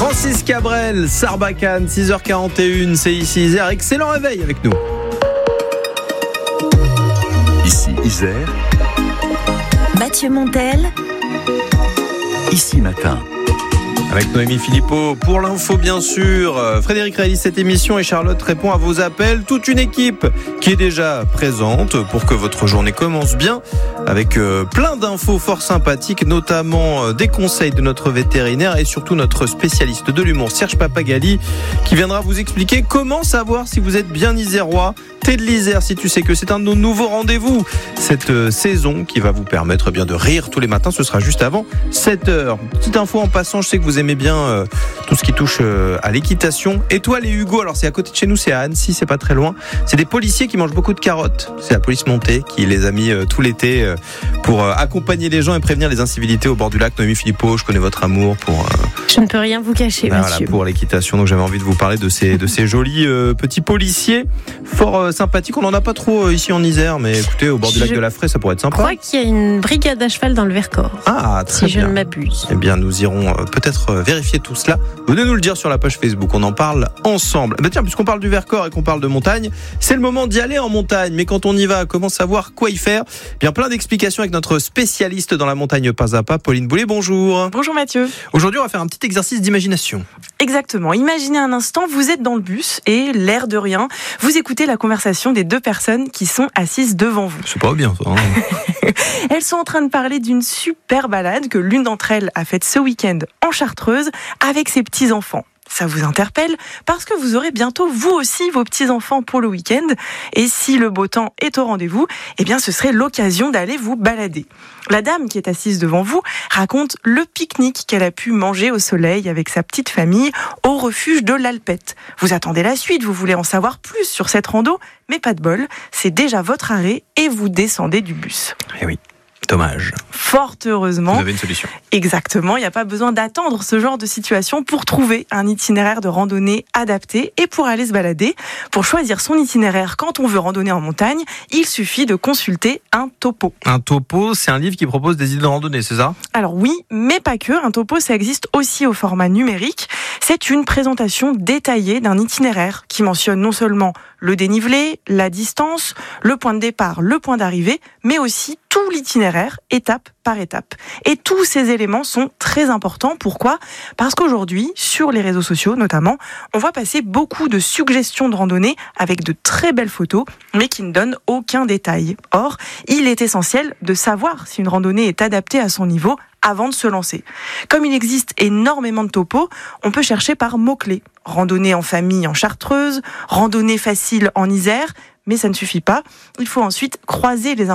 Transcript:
Francis Cabrel, Sarbacane, 6h41, c'est ici Isère. Excellent réveil avec nous. Ici Isère. Mathieu Montel. Ici Matin. Avec Noémie Philippot pour l'info bien sûr. Frédéric réalise cette émission et Charlotte répond à vos appels. Toute une équipe qui est déjà présente pour que votre journée commence bien avec plein d'infos fort sympathiques, notamment des conseils de notre vétérinaire et surtout notre spécialiste de l'humour Serge Papagali qui viendra vous expliquer comment savoir si vous êtes bien isérois. Thé de l'Isère, si tu sais que c'est un de nos nouveaux rendez-vous cette saison qui va vous permettre bien de rire tous les matins. Ce sera juste avant 7h. Petite info en passant, je sais que vous aimez bien tout ce qui touche à l'équitation. Étoile et Hugo, alors c'est à côté de chez nous, c'est à Annecy, c'est pas très loin. C'est des policiers qui mangent beaucoup de carottes. C'est la police montée qui les a mis tout l'été pour accompagner les gens et prévenir les incivilités au bord du lac. Noémie Philippot, je connais votre amour pour... Je ne peux rien vous cacher, Mathieu. Pour l'équitation, donc j'avais envie de vous parler de ces jolis petits policiers fort sympathiques. On n'en a pas trop ici en Isère, mais écoutez, au bord du lac de la Fraie, ça pourrait être sympa. Je crois qu'il y a une brigade à cheval dans le Vercors. Ah, très bien. Si je ne m'abuse. Eh bien, nous irons peut-être vérifier tout cela. Venez nous le dire sur la page Facebook, on en parle ensemble. Bah tiens, puisqu'on parle du Vercors et qu'on parle de montagne, c'est le moment d'y aller en montagne. Mais quand on y va, comment savoir quoi y faire ? Bien, plein d'explications avec notre spécialiste dans la montagne pas à pas, Pauline Boulet. Bonjour. Bonjour Mathieu. Aujourd'hui, on va faire un petit exercice d'imagination. Exactement. Imaginez un instant, vous êtes dans le bus et, l'air de rien, vous écoutez la conversation des deux personnes qui sont assises devant vous. C'est pas bien, ça. Hein. Elles sont en train de parler d'une super balade que l'une d'entre elles a faite ce week-end en Chartreuse avec ses petits-enfants. Ça vous interpelle parce que vous aurez bientôt vous aussi vos petits-enfants pour le week-end. Et si le beau temps est au rendez-vous, eh bien ce serait l'occasion d'aller vous balader. La dame qui est assise devant vous raconte le pique-nique qu'elle a pu manger au soleil avec sa petite famille au refuge de l'Alpette. Vous attendez la suite, vous voulez en savoir plus sur cette rando, mais pas de bol, c'est déjà votre arrêt et vous descendez du bus. Eh oui. Dommage. Fort heureusement. Vous avez une solution. Exactement, il n'y a pas besoin d'attendre ce genre de situation pour trouver un itinéraire de randonnée adapté et pour aller se balader. Pour choisir son itinéraire quand on veut randonner en montagne, il suffit de consulter un topo. Un topo, c'est un livre qui propose des idées de randonnée, c'est ça ? Alors oui, mais pas que. Un topo, ça existe aussi au format numérique. C'est une présentation détaillée d'un itinéraire qui mentionne non seulement le dénivelé, la distance, le point de départ, le point d'arrivée, mais aussi tout l'itinéraire, étape par étape. Et tous ces éléments sont très importants. Pourquoi ? Parce qu'aujourd'hui, sur les réseaux sociaux notamment, on voit passer beaucoup de suggestions de randonnée avec de très belles photos, mais qui ne donnent aucun détail. Or, il est essentiel de savoir si une randonnée est adaptée à son niveau avant de se lancer. Comme il existe énormément de topos, on peut chercher par mots-clés. Randonnée en famille en Chartreuse, randonnée facile en Isère, mais ça ne suffit pas. Il faut ensuite croiser les